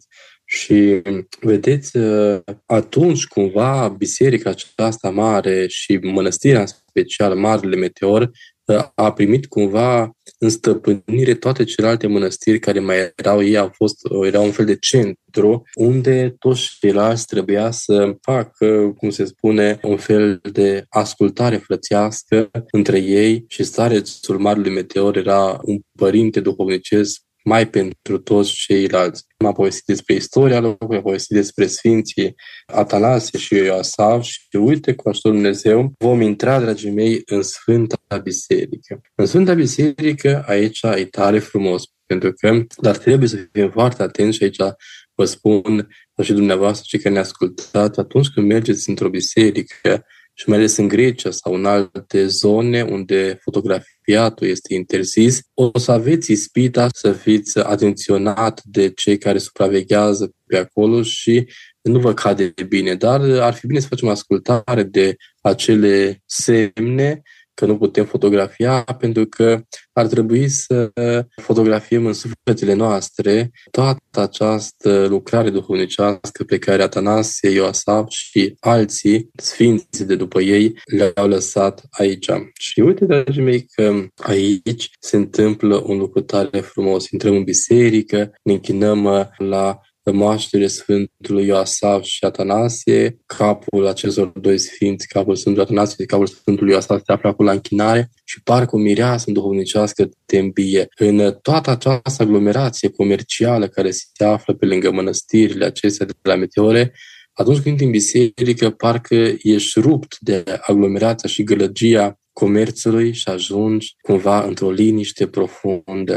Speaker 22: Și vedeți, uh, atunci cumva biserica aceasta mare și mănăstirea în special, Marele Meteor, a primit cumva în stăpânire toate celelalte mănăstiri care mai erau. Ei au fost, erau un fel de centru unde toți ceilalți trebuia să facă, cum se spune, un fel de ascultare frățească între ei, și starețul Marelui Meteor era un părinte duhovnicesc mai pentru toți ceilalți. Am povestit despre istoria locului, am povestit despre Sfinții Atanasie și Ioasaf și uite, cu ajutorul Dumnezeu, vom intra, dragii mei, în Sfânta Biserică. În Sfânta Biserică, aici e tare frumos, pentru că, dar trebuie să fim foarte atenți și aici vă spun și dumneavoastră, cei care ne ascultați, atunci când mergeți într-o biserică, și mai ales în Grecia sau în alte zone unde fotografiatul este interzis, o să aveți ispita să fiți atenționat de cei care supraveghează pe acolo și nu vă cade bine, dar ar fi bine să facem ascultare de acele semne că nu putem fotografia, pentru că ar trebui să fotografiem în sufletele noastre toată această lucrare duhovnicească pe care Atanasie, Ioasaf și alții sfinți de după ei le-au lăsat aici. Și uite, dragii mei, că aici se întâmplă un lucru tare frumos. Intrăm în biserică, ne închinăm la moaștele Sfântului Ioasaf și Atanasie, capul acestor doi sfinți, capul Sfântului Atanasie și capul Sfântului Ioasaf se află acolo la închinare și parcă o mireasă duhovnicească te îmbie. În toată această aglomerație comercială care se află pe lângă mănăstirile acestea de la Meteore, atunci când în biserică parcă ești rupt de aglomerația și gălăgia comerțului și ajungi cumva într-o liniște profundă.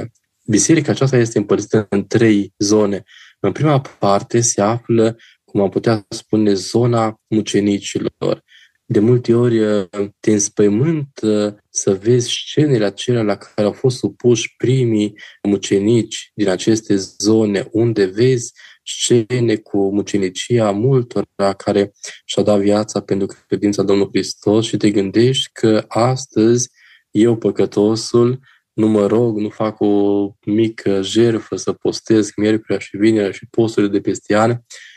Speaker 22: biserica aceasta este împărțită în trei zone. În prima parte se află, cum am putea spune, zona mucenicilor. De multe ori te înspăimântă să vezi scenele acelea la care au fost supuși primii mucenici din aceste zone, unde vezi scene cu mucenicia multora care și-au dat viața pentru credința Domnului Hristos și te gândești că astăzi eu, păcătosul, nu mă rog, nu fac o mică jertfă să postez miercurea și vinerea și posturile de peste an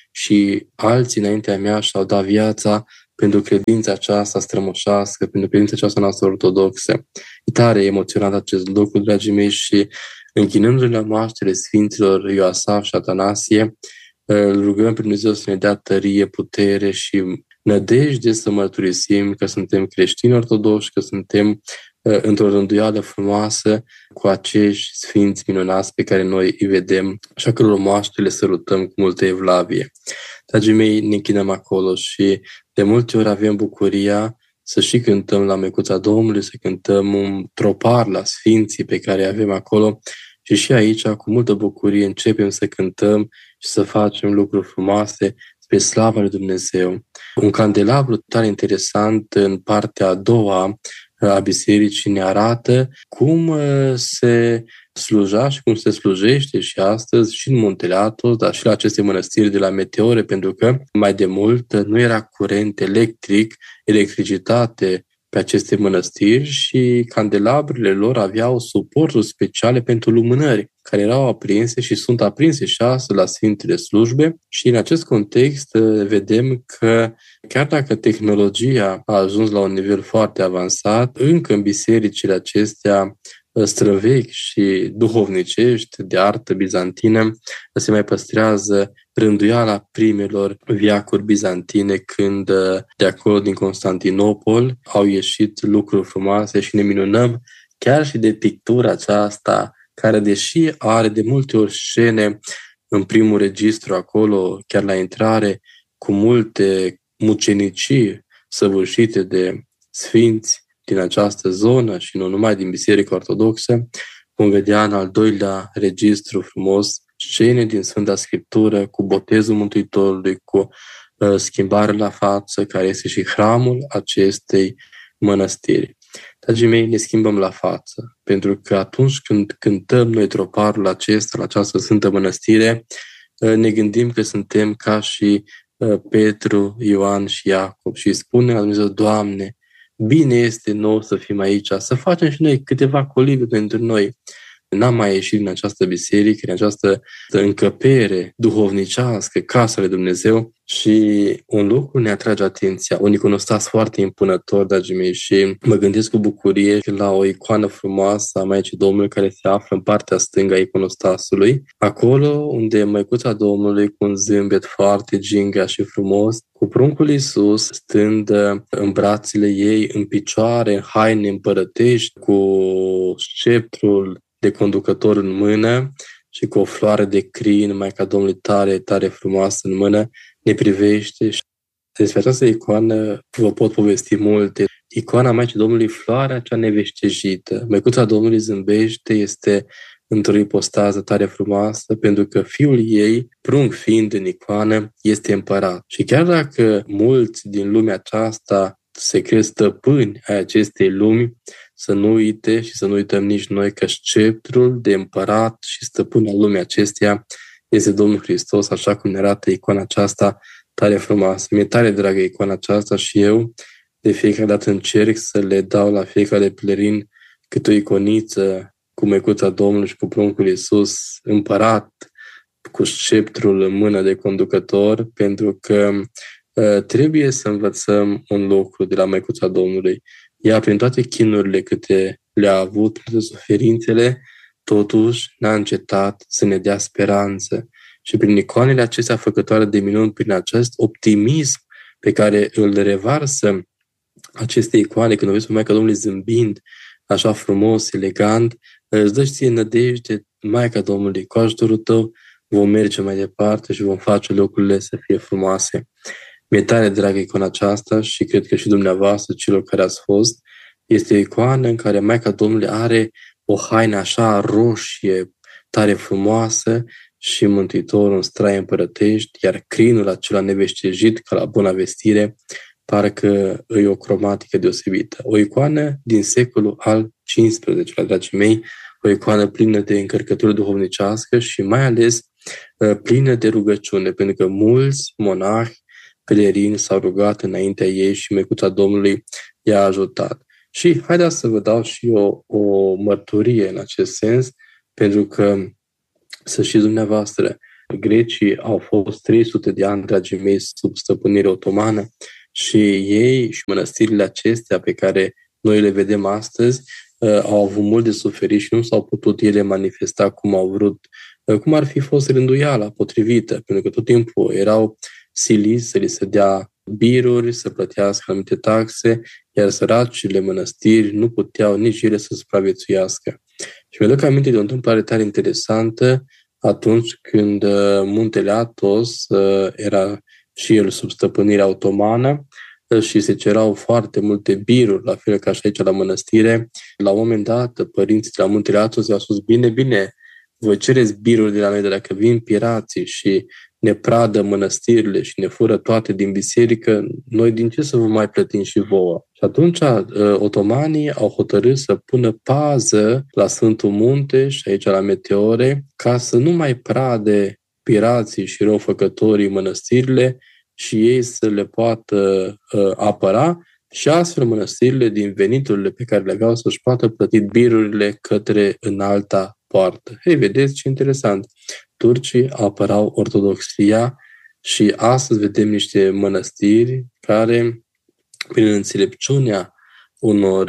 Speaker 22: și alții înaintea mea și-au dat viața pentru credința aceasta strămoșească, pentru credința aceasta noastră ortodoxă. E tare emoționat acest lucru, dragii mei, și închinându-ne la moaștele Sfinților Ioasaf și Atanasie, îl rugăm pe Dumnezeu să ne dea tărie, putere și nădejde să mărturisim că suntem creștini ortodoxi, că suntem într-o rânduială frumoasă cu acești sfinți minunați pe care noi îi vedem, așa că moaște le sărutăm cu multă evlavie. Dragii mei, ne închinăm acolo și de multe ori avem bucuria să și cântăm la Măicuța Domnului, să cântăm un tropar la sfinții pe care avem acolo și și aici, cu multă bucurie, începem să cântăm și să facem lucruri frumoase spre slava lui Dumnezeu. Un candelabru tare interesant în partea a doua a bisericii ne arată cum se sluja și cum se slujește și astăzi și în Muntele Athos, dar și la aceste mănăstiri de la Meteore, pentru că mai de mult nu era curent electric, electricitate pe aceste mănăstiri și candelabrele lor aveau suporturi speciale pentru lumânări, care erau aprinse și sunt aprinse și astăzi la Sfintele Slujbe. Și în acest context vedem că chiar dacă tehnologia a ajuns la un nivel foarte avansat, încă în bisericile acestea străvechi și duhovnicești de artă bizantină se mai păstrează rânduiala primelor veacuri bizantine, când de acolo din Constantinopol au ieșit lucruri frumoase și ne minunăm chiar și de pictura aceasta, care deși are de multe ori scene în primul registru acolo, chiar la intrare, cu multe mucenicii săvârșite de sfinți din această zonă și nu numai din Biserica Ortodoxă, vom vedea în al doilea registru frumos scene din Sfânta Scriptură cu botezul Mântuitorului, cu uh, schimbarea la față, care este și hramul acestei mănăstiri. Dragii mei, ne schimbăm la față, pentru că atunci când cântăm noi troparul acesta, la această Sfântă Mănăstire, uh, ne gândim că suntem ca și uh, Petru, Ioan și Iacob și spunem la Dumnezeu: Doamne, bine este nou să fim aici, să facem și noi câteva colibe pentru noi. N-am mai ieșit din această biserică, din această încăpere duhovnicească, casa lui Dumnezeu, și un lucru ne atrage atenția, un iconostas foarte impunător, dragii mei, și mă gândesc cu bucurie la o icoană frumoasă a Maicii Domnului care se află în partea stângă a iconostasului, acolo unde Măicuța Domnului, cu un zâmbet foarte ginga și frumos, cu pruncul Iisus stând în brațele ei, în picioare, în haine împărătești, cu sceptrul de conducător în mână și cu o floare de crin, Maica Domnului tare, tare frumoasă în mână, ne privește. Și despre această icoană vă pot povesti multe. Icoana Maicii Domnului, floarea cea neveștejită. Măicuța Domnului zâmbește, este într-o ipostază tare frumoasă, pentru că fiul ei, prunc fiind în icoană, este împărat. Și chiar dacă mulți din lumea aceasta se cred stăpâni ai acestei lumi, să nu uite și să nu uităm nici noi că sceptrul de împărat și stăpân al lumii acesteia este Domnul Hristos, așa cum ne arată icoana aceasta tare frumoasă. Mi-e tare dragă icoana aceasta și eu de fiecare dată încerc să le dau la fiecare pelerin câte o iconiță cu Măicuța Domnului și cu pruncul Iisus împărat, cu sceptrul în mână de conducător, pentru că uh, trebuie să învățăm un lucru de la Măicuța Domnului. Ea, prin toate chinurile câte le-a avut, toate suferințele, totuși n-a încetat să ne dea speranță. Și prin icoanele acestea făcătoare de minuni, prin acest optimism pe care îl revarsă aceste icoane, când o vezi pe Maica Domnului zâmbind așa frumos, elegant, îți dă și ție nădejde: Maica Domnului, cu ajutorul tău vom merge mai departe și vom face lucrurile să fie frumoase. Mi-e tare dragă icoana aceasta și cred că și dumneavoastră, celor care ați fost, este o icoană în care Maica Domnului are o haină așa roșie, tare frumoasă și Mântuitorul în straie împărătești, iar crinul acela neveștejit ca la Buna Vestire parcă e o cromatică deosebită. O icoană din secolul al cincisprezecelea, dragii mei, o icoană plină de încărcătură duhovnicească și mai ales plină de rugăciune, pentru că mulți monahi, pelerini s-au rugat înaintea ei și Măicuța Domnului i-a ajutat. Și haideți să vă dau și eu o mărturie în acest sens, pentru că, să știți dumneavoastră, grecii au fost trei sute de ani, dragii mei, sub stăpânire otomană și ei și mănăstirile acestea pe care noi le vedem astăzi au avut mult de suferit și nu s-au putut ele manifesta cum au vrut, cum ar fi fost rânduiala potrivită, pentru că tot timpul erau siliți să li se dea biruri, să plătească anumite taxe, iar săracile mănăstiri nu puteau nici ele să supraviețuiască. Și mi-aduc aminte de o întâmplare tare interesantă atunci când muntele Athos era și el sub stăpânirea otomană și se cerau foarte multe biruri, la fel ca și aici la mănăstire. La un moment dat, părinții de la muntele Athos i-au spus, bine, bine, voi cereți biruri de la noi, de dacă vin pirații și ne pradă mănăstirile și ne fură toate din biserică, noi din ce să vă mai plătim și vouă? Și atunci otomanii au hotărât să pună pază la Sfântul Munte și aici la Meteore, ca să nu mai prade pirații și răufăcătorii mănăstirile și ei să le poată uh, apăra și astfel mănăstirile din veniturile pe care le aveau să-și poată plăti birurile către înalta poartă. Hei, vedeți ce interesant! Turcii apărau ortodoxia și astăzi vedem niște mănăstiri care, prin înțelepciunea unor,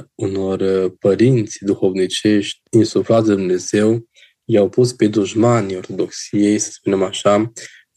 Speaker 22: unor părinți duhovnicești insuflați de Dumnezeu, i-au pus pe dușmanii ortodoxiei, să spunem așa,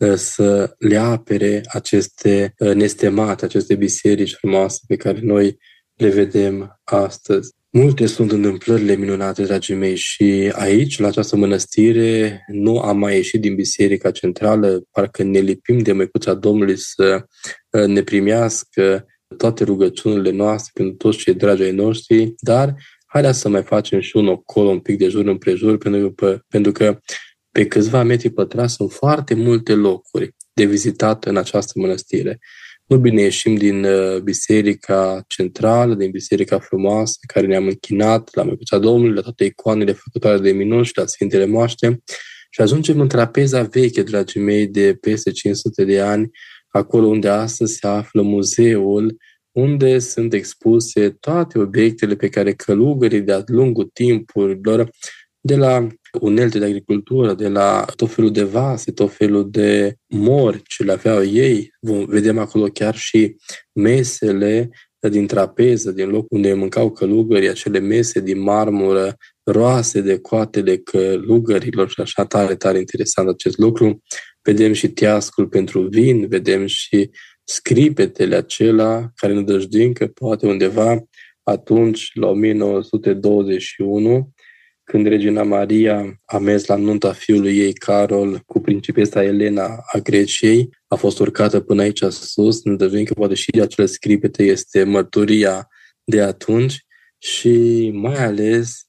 Speaker 22: să le apere aceste nestemate, aceste biserici frumoase pe care noi le vedem astăzi. Multe sunt întâmplările minunate, dragii mei, și aici, la această mănăstire, nu am mai ieșit din biserica centrală, parcă ne lipim de Măicuța Domnului să ne primească toate rugăciunile noastre pentru toți cei dragi ai noștri, dar haideți să mai facem și un ocol un pic de jur împrejur, pentru că, pentru că pe câțiva metri pătrați sunt foarte multe locuri de vizitat în această mănăstire. Nu bine ieșim din biserica centrală, din biserica frumoasă, care ne-am închinat la Măicuța Domnului, la toate icoanele făcătoare de minuni și la Sfintele Moaște și ajungem în trapeza veche, dragii mei, de peste cinci sute de ani, acolo unde astăzi se află muzeul, unde sunt expuse toate obiectele pe care călugării de-a lungul timpurilor, de la unelte de agricultură, de la tot felul de vase, tot felul de mori ce le aveau ei. Vom vedem acolo chiar și mesele din trapeză, din locul unde mâncau călugării, acele mese din marmură, roase de coatele călugărilor și așa, tare, tare interesant acest lucru. Vedem și teascul pentru vin, vedem și scripetele acelea care ne dăjduim că poate undeva atunci, la o mie nouă sute douăzeci și unu, când Regina Maria a mers la nunta fiului ei, Carol, cu principesa Elena a Greciei, a fost urcată până aici sus, ne dăjduim că poate și acele scripete este mărturia de atunci și mai ales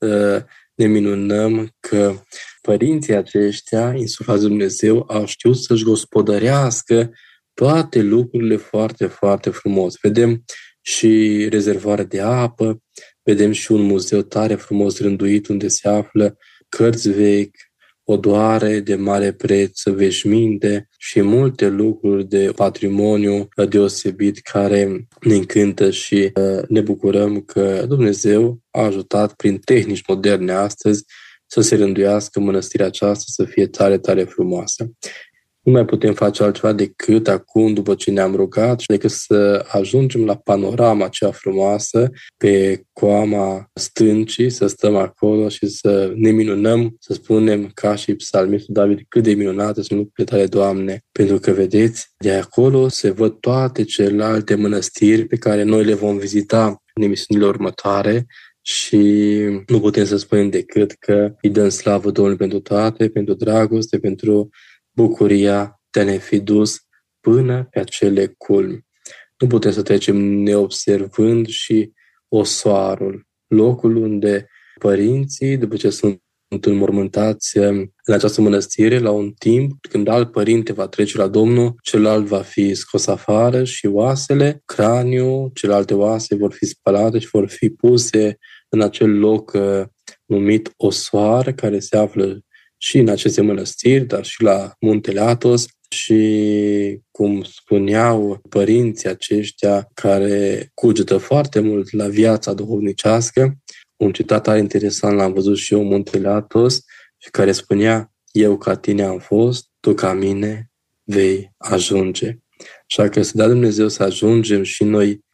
Speaker 22: ne minunăm că părinții aceștia, insuflați de Dumnezeu, au știut să-și gospodărească toate lucrurile foarte, foarte frumos. Vedem și rezervoare de apă, vedem și un muzeu tare frumos rânduit unde se află cărți vechi, odoare de mare preț, veșminte și multe lucruri de patrimoniu deosebit care ne încântă și ne bucurăm că Dumnezeu a ajutat prin tehnici moderne astăzi să se rânduiască mănăstirea aceasta să fie tare, tare frumoasă. Nu mai putem face altceva decât acum, după ce ne-am rugat, decât să ajungem la panorama cea frumoasă pe coama stâncii, să stăm acolo și să ne minunăm, să spunem ca și psalmistul David, cât de minunate sunt lucrurile tale, Doamne, pentru că, vedeți, de acolo se văd toate celelalte mănăstiri pe care noi le vom vizita în emisiunile următoare și nu putem să spunem decât că îi dăm slavă Domnului pentru toate, pentru dragoste, pentru bucuria de a ne fi dus până pe acele culmi. Nu putem să trecem neobservând și osoarul, locul unde părinții, după ce sunt înmormântați în această mănăstire la un timp când alt părinte va trece la Domnul, celălalt va fi scos afară și oasele, craniul, celelalte oase vor fi spălate și vor fi puse în acel loc uh, numit Osoară, care se află și în aceste mănăstiri, dar și la Muntele Athos. Și cum spuneau părinții aceștia care cugetă foarte mult la viața duhovnicească, un citat tare interesant l-am văzut și eu în Muntele Athos, și care spunea: eu ca tine am fost, tu ca mine vei ajunge. Așa că să dea Dumnezeu să ajungem și noi